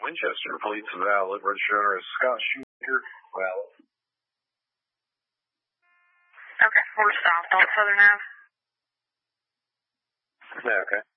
Winchester, plates valid, registered owner is Scott Shoemaker. Well. Okay, we're stopped on Southern Ave. Yeah, okay.